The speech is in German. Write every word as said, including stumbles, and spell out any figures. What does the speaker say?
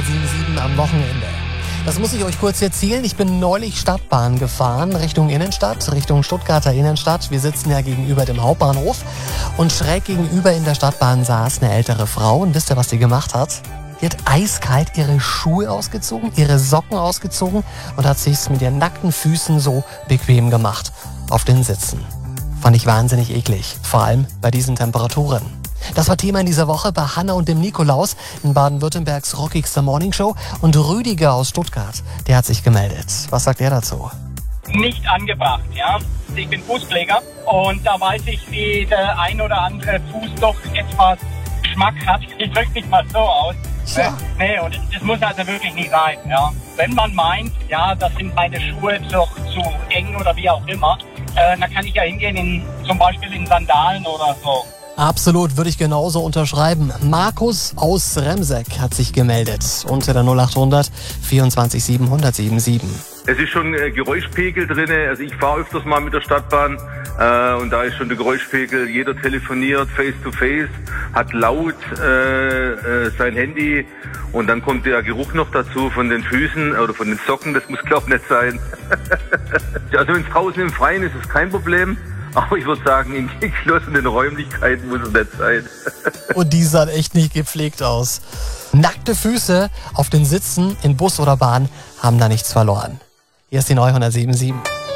hundertsieben Komma sieben am Wochenende. Das muss ich euch kurz erzählen. Ich bin neulich Stadtbahn gefahren, Richtung Innenstadt, Richtung Stuttgarter Innenstadt. Wir sitzen ja gegenüber dem Hauptbahnhof und schräg gegenüber in der Stadtbahn saß eine ältere Frau. Und wisst ihr, was sie gemacht hat? Die hat eiskalt ihre Schuhe ausgezogen, ihre Socken ausgezogen und hat sich's mit ihren nackten Füßen so bequem gemacht auf den Sitzen. Fand ich wahnsinnig eklig, vor allem bei diesen Temperaturen. Das war Thema in dieser Woche bei Hanna und dem Nikolaus in Baden-Württembergs rockigster Morningshow. Und Rüdiger aus Stuttgart, der hat sich gemeldet. Was sagt er dazu? Nicht angebracht, ja. Ich bin Fußpfleger und da weiß ich, wie der ein oder andere Fuß doch etwas Geschmack hat. Ich drücke mich mal so aus. Ja. Nee, und das muss also wirklich nicht sein, ja. Wenn man meint, ja, das sind meine Schuhe doch zu eng oder wie auch immer, äh, dann kann ich ja hingehen, in, zum Beispiel in Sandalen oder so. Absolut, würde ich genauso unterschreiben. Markus aus Remseck hat sich gemeldet unter der null acht hundert vierundzwanzig siebenhundert siebenundsiebzig. Es ist schon äh, Geräuschpegel drin. Also ich fahre öfters mal mit der Stadtbahn äh, und da ist schon der Geräuschpegel. Jeder telefoniert face to face, hat laut äh, äh, sein Handy und dann kommt der Geruch noch dazu von den Füßen oder von den Socken. Das muss glaube ich nicht sein. Also wenn es draußen im Freien ist, ist es kein Problem. Aber ich würde sagen, in geschlossenen Räumlichkeiten muss es nicht sein. Und die sahen echt nicht gepflegt aus. Nackte Füße auf den Sitzen in Bus oder Bahn haben da nichts verloren. Hier ist die neue hundertsieben Komma sieben.